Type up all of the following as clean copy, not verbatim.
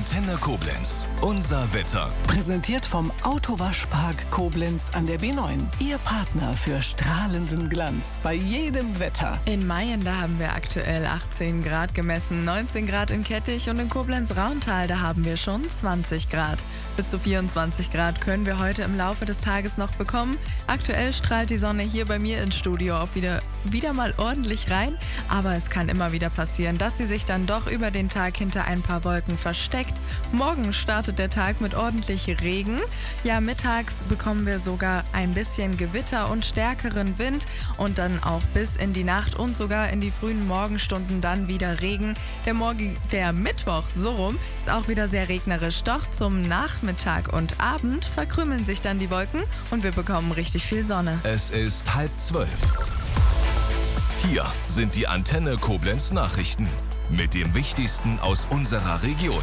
Antenne Koblenz. Unser Wetter. Präsentiert vom Autowaschpark Koblenz an der B9. Ihr Partner für strahlenden Glanz bei jedem Wetter. In Mayen, da haben wir aktuell 18 Grad gemessen, 19 Grad in Kettich und in Koblenz-Rauntal, da haben wir schon 20 Grad. Bis zu 24 Grad können wir heute im Laufe des Tages noch bekommen. Aktuell strahlt die Sonne hier bei mir ins Studio auch wieder mal ordentlich rein, aber es kann immer wieder passieren, dass sie sich dann doch über den Tag hinter ein paar Wolken versteckt. Morgen startet der Tag mit ordentlich Regen. Ja, mittags bekommen wir sogar ein bisschen Gewitter und stärkeren Wind und dann auch bis in die Nacht und sogar in die frühen Morgenstunden dann wieder Regen. Der Mittwoch, so rum, ist auch wieder sehr regnerisch. Doch zum Nachmittag und Abend verkrümeln sich dann die Wolken und wir bekommen richtig viel Sonne. Es ist 11:30. Hier sind die Antenne Koblenz Nachrichten mit dem Wichtigsten aus unserer Region.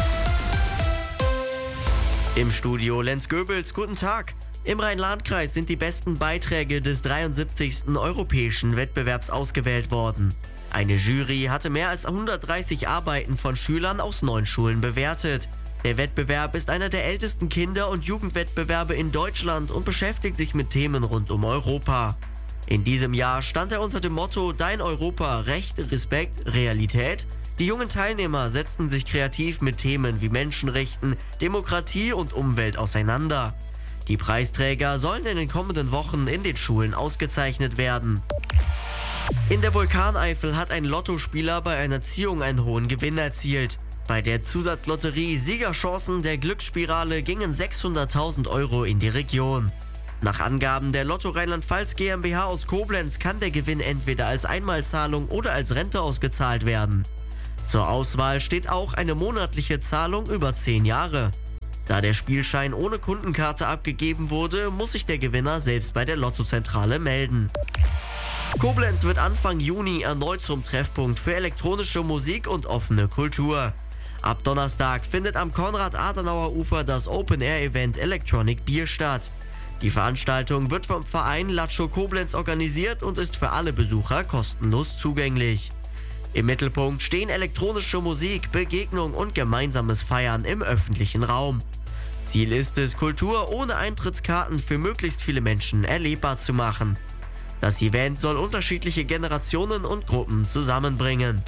Im Studio Lenz Goebels, guten Tag. Im Rhein-Lahn-Kreis sind die besten Beiträge des 73. Europäischen Wettbewerbs ausgewählt worden. Eine Jury hatte mehr als 130 Arbeiten von Schülern aus 9 Schulen bewertet. Der Wettbewerb ist einer der ältesten Kinder- und Jugendwettbewerbe in Deutschland und beschäftigt sich mit Themen rund um Europa. In diesem Jahr stand er unter dem Motto Dein Europa, Recht, Respekt, Realität. Die jungen Teilnehmer setzten sich kreativ mit Themen wie Menschenrechten, Demokratie und Umwelt auseinander. Die Preisträger sollen in den kommenden Wochen in den Schulen ausgezeichnet werden. In der Vulkaneifel hat ein Lottospieler bei einer Ziehung einen hohen Gewinn erzielt. Bei der Zusatzlotterie Siegerchancen der Glücksspirale gingen 600.000 € in die Region. Nach Angaben der Lotto Rheinland-Pfalz GmbH aus Koblenz kann der Gewinn entweder als Einmalzahlung oder als Rente ausgezahlt werden. Zur Auswahl steht auch eine monatliche Zahlung über 10 Jahre. Da der Spielschein ohne Kundenkarte abgegeben wurde, muss sich der Gewinner selbst bei der Lottozentrale melden. Koblenz wird Anfang Juni erneut zum Treffpunkt für elektronische Musik und offene Kultur. Ab Donnerstag findet am Konrad-Adenauer-Ufer das Open-Air-Event Electronic Beer statt. Die Veranstaltung wird vom Verein Latscho Koblenz organisiert und ist für alle Besucher kostenlos zugänglich. Im Mittelpunkt stehen elektronische Musik, Begegnung und gemeinsames Feiern im öffentlichen Raum. Ziel ist es, Kultur ohne Eintrittskarten für möglichst viele Menschen erlebbar zu machen. Das Event soll unterschiedliche Generationen und Gruppen zusammenbringen.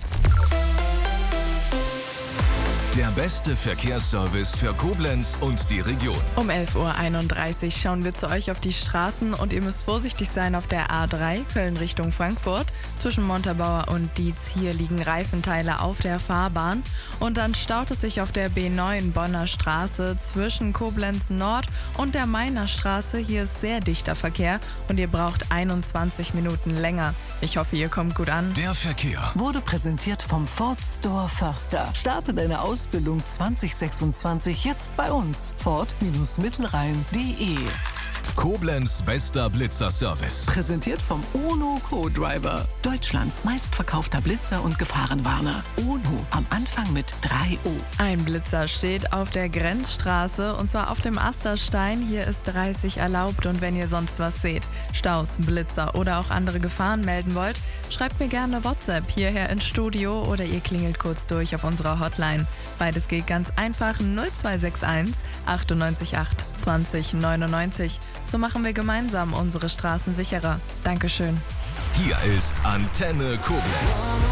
Der beste Verkehrsservice für Koblenz und die Region. Um 11:31 Uhr schauen wir zu euch auf die Straßen und ihr müsst vorsichtig sein auf der A3 Köln Richtung Frankfurt. Zwischen Montabaur und Dietz, hier liegen Reifenteile auf der Fahrbahn. Und dann staut es sich auf der B9 Bonner Straße zwischen Koblenz Nord und der Mainer Straße. Hier ist sehr dichter Verkehr und ihr braucht 21 Minuten länger. Ich hoffe, ihr kommt gut an. Der Verkehr Wurde präsentiert vom Ford Store Förster. Starte deine Ausbildung 2026 jetzt bei uns. Ford-Mittelrhein.de. Koblenz bester Blitzer-Service. Präsentiert vom UNO Co-Driver. Deutschlands meistverkaufter Blitzer und Gefahrenwarner. UNO am Anfang mit 3O. Ein Blitzer steht auf der Grenzstraße und zwar auf dem Asterstein. Hier ist 30 erlaubt und wenn ihr sonst was seht, Staus, Blitzer oder auch andere Gefahren melden wollt, schreibt mir gerne WhatsApp hierher ins Studio oder ihr klingelt kurz durch auf unserer Hotline. Beides geht ganz einfach 0261 98 8 20 99. So machen wir gemeinsam unsere Straßen sicherer. Dankeschön. Hier ist Antenne Koblenz.